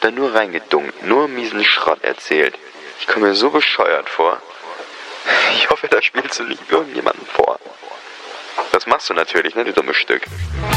da nur reingedunkt, nur miesen Schrott erzählt. Ich komme mir so bescheuert vor. Ich hoffe, da spielst du nicht irgendjemanden vor. Das machst du natürlich, ne, du dummes Stück.